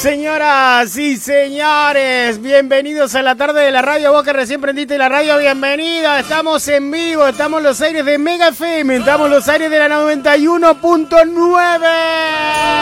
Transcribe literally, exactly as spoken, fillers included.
Señoras y señores, bienvenidos a la tarde de la radio. Vos que recién prendiste la radio, bienvenida. Estamos en vivo, estamos en los aires de Mega F M, estamos en los aires de la noventa y uno punto nueve.